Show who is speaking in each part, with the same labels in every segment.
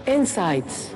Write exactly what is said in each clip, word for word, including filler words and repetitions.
Speaker 1: Insights.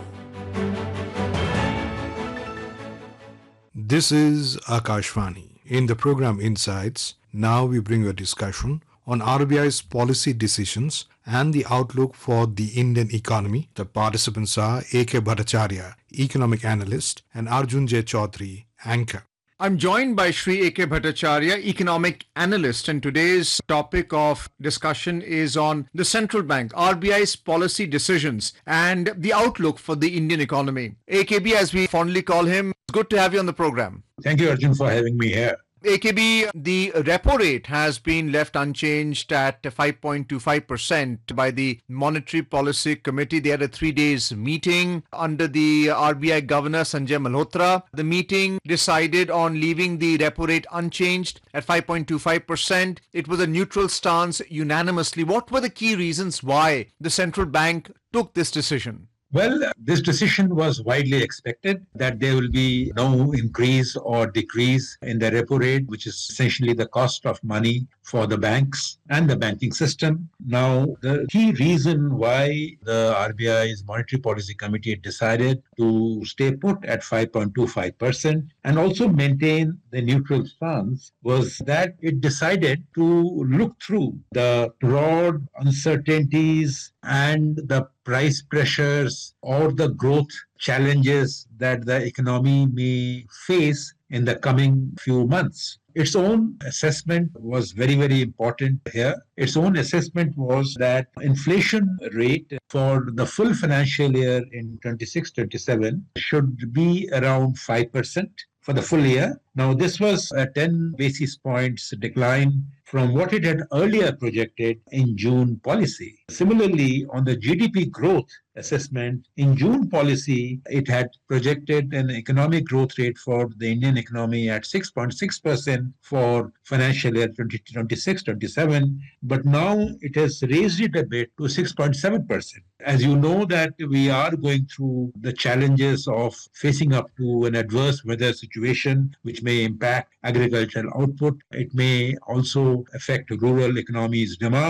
Speaker 2: This is Akashvani. In the program Insights, now we bring a discussion on R B I's policy decisions and the outlook for the Indian economy. The participants are A K Bhattacharya, economic analyst, and Arjun J. Chaudhary, anchor.
Speaker 3: I'm joined by Shri A K Bhattacharya, economic analyst, and today's topic of discussion is on the central bank, R B I's policy decisions and the outlook for the Indian economy. A K B, as we fondly call him, it's good to have you on the program.
Speaker 4: Thank you, Arjun, for having me here.
Speaker 3: A K B, the repo rate has been left unchanged at five point two five percent by the Monetary Policy Committee. They had a three days meeting under the R B I Governor Sanjay Malhotra. The meeting decided on leaving the repo rate unchanged at five point two five percent. It was a neutral stance unanimously. What were the key reasons why the central bank took this decision?
Speaker 4: Well, this decision was widely expected that there will be no increase or decrease in the repo rate, which is essentially the cost of money for the banks and the banking system. Now, the key reason why the R B I's Monetary Policy Committee decided to stay put at five point two five percent and also maintain the neutral stance was that it decided to look through the broad uncertainties and the price pressures or the growth challenges that the economy may face in the coming few months. Its own assessment was very, very important here. Its own assessment was that inflation rate for the full financial year in twenty-six twenty-seven should be around five percent for the full year. Now, this was a ten basis points decline from what it had earlier projected in June policy. Similarly, on the G D P growth assessment, in June policy, it had projected an economic growth rate for the Indian economy at six point six percent for financial year twenty twenty-six twenty-seven, but now it has raised it a bit to six point seven percent. As you know that we are going through the challenges of facing up to an adverse weather situation, which may impact agricultural output. It may also affect rural economies' demand.